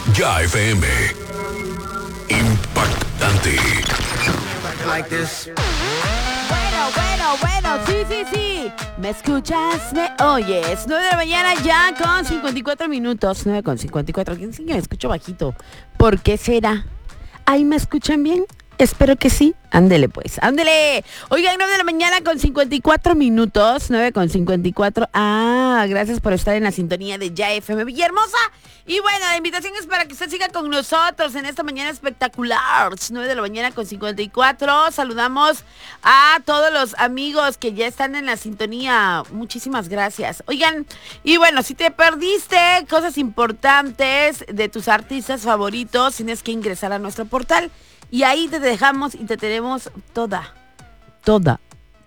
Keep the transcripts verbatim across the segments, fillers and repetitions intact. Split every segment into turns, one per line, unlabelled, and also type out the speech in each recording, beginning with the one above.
Ya F M. Impactante.
Like this.
Bueno, bueno, bueno, sí, sí, sí. ¿Me escuchas? ¿Me oyes? nueve de la mañana ya con cincuenta y cuatro minutos. nueve con cincuenta y cuatro. ¿Quién sigue? Me escucho bajito. ¿Por qué será? ¿Ahí me escuchan bien? Espero que sí. Ándele pues, ándele. Oigan, nueve de la mañana con cincuenta y cuatro minutos. nueve con cincuenta y cuatro. Ah, gracias por estar en la sintonía de Ya F M Villahermosa. Y bueno, la invitación es para que usted siga con nosotros en esta mañana espectacular. nueve de la mañana con cincuenta y cuatro. Saludamos a todos los amigos que ya están en la sintonía. Muchísimas gracias. Oigan, y bueno, si te perdiste cosas importantes de tus artistas favoritos, tienes que ingresar a nuestro portal. Y ahí te dejamos y te tenemos toda, toda,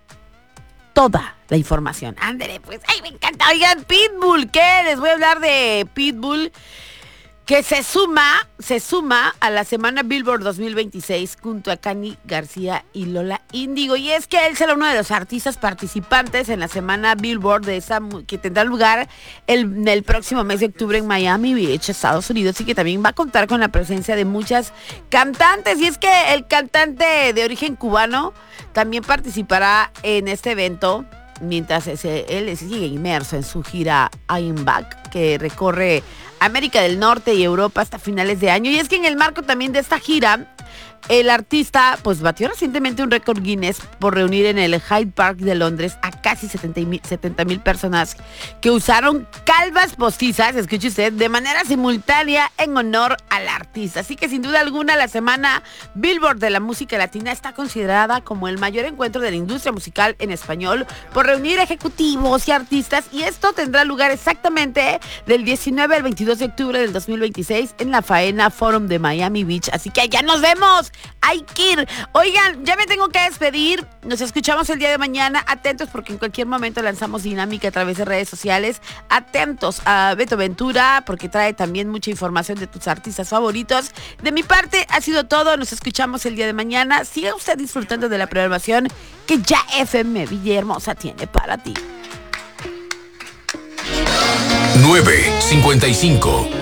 toda la información. Ándale, pues, ay, me encanta. Oigan, Pitbull, ¿qué? Les voy a hablar de Pitbull, que se suma, se suma a la semana Billboard dos mil veintiséis junto a Cani García y Lola Índigo. Y es que él será uno de los artistas participantes en la semana Billboard de esa que tendrá lugar el, el próximo mes de octubre en Miami Beach, Estados Unidos, y que también va a contar con la presencia de muchas cantantes. Y es que el cantante de origen cubano también participará en este evento, mientras ese, él sigue inmerso en su gira I'm Back, que recorre América del Norte y Europa hasta finales de año. Y es que en el marco también de esta gira, el artista pues batió recientemente un récord Guinness por reunir en el Hyde Park de Londres a casi setenta mil personas que usaron calvas postizas, escuche usted, de manera simultánea en honor al artista. Así que sin duda alguna la semana Billboard de la música latina está considerada como el mayor encuentro de la industria musical en español por reunir ejecutivos y artistas, y esto tendrá lugar exactamente del diecinueve al veintidós de octubre del dos mil veintiséis en la Faena Forum de Miami Beach. Así que allá nos vemos. Hay que ir. Oigan, ya me tengo que despedir. Nos escuchamos el día de mañana. Atentos porque en cualquier momento lanzamos dinámica a través de redes sociales. Atentos a Beto Ventura porque trae también mucha información de tus artistas favoritos. De mi parte ha sido todo. Nos escuchamos el día de mañana. Siga usted disfrutando de la programación que Ya F M Villahermosa tiene para ti.
nueve cincuenta y cinco.